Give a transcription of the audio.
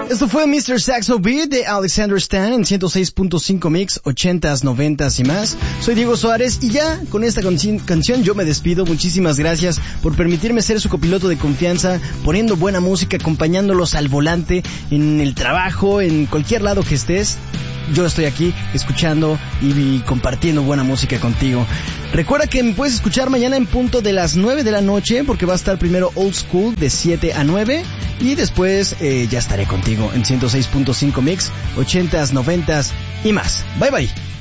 Esto fue Mr. Saxo Beat de Alexander Stan en 106.5 Mix, 80s, 90s y más. Soy Diego Suárez y ya con esta canción yo me despido. Muchísimas gracias por permitirme ser su copiloto de confianza, poniendo buena música, acompañándolos al volante, en el trabajo, en cualquier lado que estés. Yo estoy aquí escuchando y compartiendo buena música contigo. Recuerda que me puedes escuchar mañana en punto de las 9 de la noche, porque va a estar primero Old School de 7 a 9 y después ya estaré contigo en 106.5 Mix, 80s, 90s y más. Bye bye.